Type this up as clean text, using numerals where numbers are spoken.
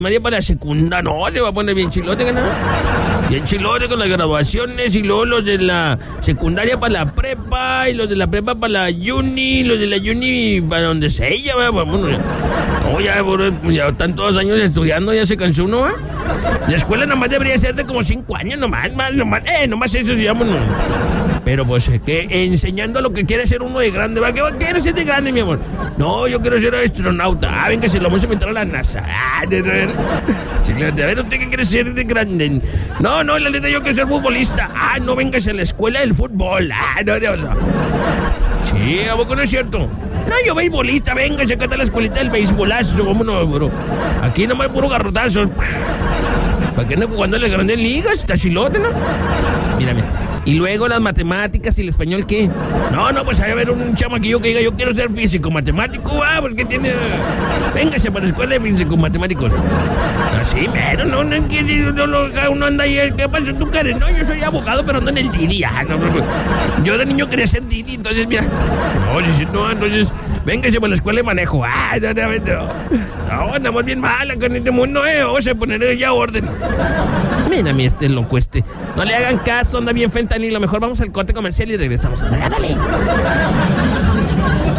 María para la secundaria, no, le va a poner bien chilote, ¿no? Bien chilote con las graduaciones y luego los de la secundaria para la prepa y los de la prepa para la uni, los de la uni para donde sea ella, bueno, ya están todos años estudiando, ya se cansó uno, ¿eh? La escuela nomás debería ser de como 5 años, nomás eso, digamos, no. Pero pues que enseñando lo que quiere ser uno de grande, ¿va? ¿Qué quiere ser de grande, mi amor? No, yo quiero ser astronauta. Venga, se lo vamos a meter a la NASA. A ver, ¿usted qué quiere ser de grande? No, la neta, yo quiero ser futbolista. No, vengas a la escuela del fútbol. No. Sí, ¿a poco no es cierto? No, yo beisbolista, venga, se cata la escuelita del beisbolazo, vámonos, bro. Aquí nomás puro garrotazo. ¿Para qué no jugando en las grandes ligas? Está chilote, ¿no? Mira. Y luego las matemáticas y el español, ¿qué? No, pues hay a ver un chamaquillo que diga, yo quiero ser físico, matemático, pues ¿qué tiene? Véngase para la escuela de físico, matemáticos. Así, mero, uno anda ahí, ¿qué pasa? ¿Tú qué eres? No, yo soy abogado, pero ando en el Didi. Yo de niño quería ser Didi, entonces, mira. Entonces, véngase para la escuela de manejo. No, andamos bien mal acá en este mundo, vamos a poner ya orden. Mira, este loco no le hagan caso, anda bien fentanilo. Mejor vamos al corte comercial y regresamos. Dale.